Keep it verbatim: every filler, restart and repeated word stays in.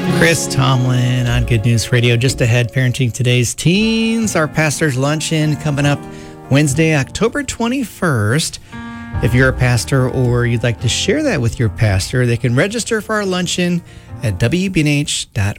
Chris Tomlin on Good News Radio. Just ahead, Parenting Today's Teens. Our pastor's luncheon coming up Wednesday, October twenty-first. If you're a pastor or you'd like to share that with your pastor, they can register for our luncheon at w b n h dot